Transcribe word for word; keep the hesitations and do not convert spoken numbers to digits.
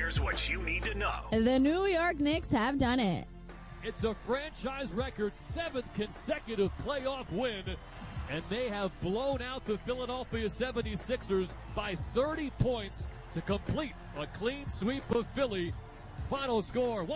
Here's what you need to know. The New York Knicks have done it. It's a franchise record seventh consecutive playoff win, and they have blown out the Philadelphia seventy-sixers by thirty points to complete a clean sweep of Philly. Final score